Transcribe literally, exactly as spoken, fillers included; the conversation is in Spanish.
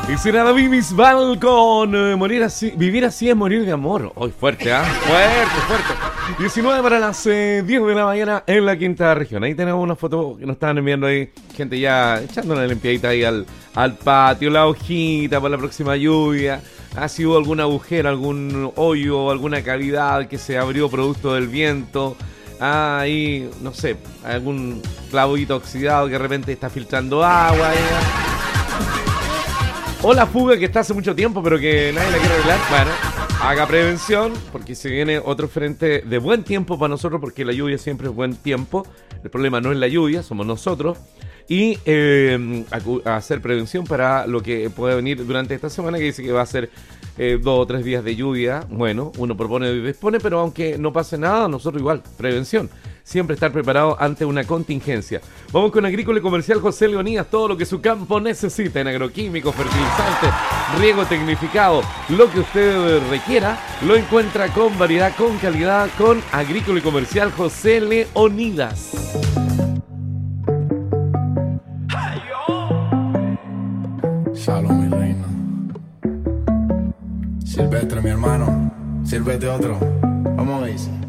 Y será David Bisbal con eh, morir así, vivir así es morir de amor. Hoy fuerte, ¿ah? ¿eh? Fuerte, fuerte. diecinueve para las eh, diez de la mañana en la quinta región. Ahí tenemos una foto que nos estaban enviando ahí. Gente ya echando una limpiadita ahí al, al patio, la hojita para la próxima lluvia. Ha sido algún agujero, algún hoyo, alguna cavidad que se abrió producto del viento. Ah, ahí, no sé, algún clavito oxidado que de repente está filtrando agua. ¿eh? O la fuga que está hace mucho tiempo pero que nadie la quiere arreglar. Bueno, haga prevención porque se viene otro frente de buen tiempo para nosotros, porque la lluvia siempre es buen tiempo. El problema no es la lluvia, somos nosotros. Y eh, a, a hacer prevención para lo que puede venir durante esta semana, que dice que va a ser eh, dos o tres días de lluvia. Bueno, uno propone y dispone, pero aunque no pase nada, nosotros igual, prevención. Siempre estar preparado ante una contingencia. Vamos con Agrícola y Comercial José Leonidas. Todo lo que su campo necesita en agroquímicos, fertilizantes, riego tecnificado. Lo que usted requiera lo encuentra con variedad, con calidad, con Agrícola y Comercial José Leonidas. Shalom, mi reina. Silvestre, mi hermano. Sírvete otro. Vamos a ver.